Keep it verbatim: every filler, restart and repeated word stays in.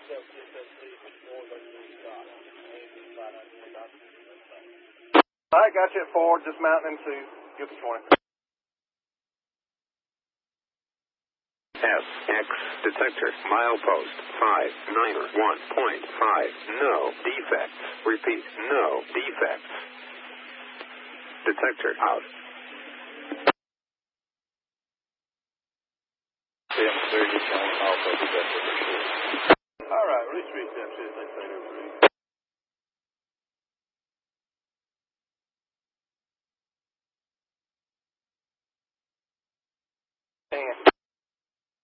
I got you at four, just mounting into G twenty. S X detector milepost five nine one point five. No defects. Repeat, no defects. Detector out. All right, release reset.